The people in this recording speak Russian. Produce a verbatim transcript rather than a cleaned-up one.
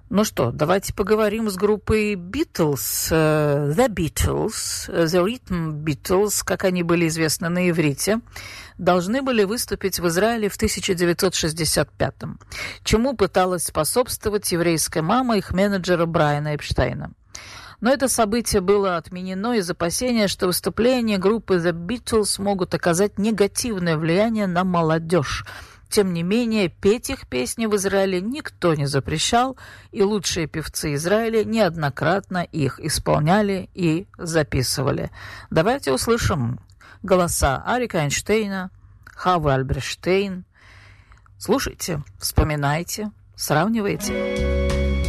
Ну что, давайте поговорим с группой Beatles, uh, The Beatles, The Rhythm Beatles, как они были известны на иврите, должны были выступить в Израиле в тысяча девятьсот шестьдесят пятом, чему пыталась способствовать еврейская мама их менеджера Брайана Эпштейна. Но это событие было отменено из опасения, что выступления группы The Beatles могут оказать негативное влияние на молодежь. Тем не менее, петь их песни в Израиле никто не запрещал, и лучшие певцы Израиля неоднократно их исполняли и записывали. Давайте услышим голоса Арика Эйнштейна, Хавы Альберштейн. Слушайте, вспоминайте, сравнивайте.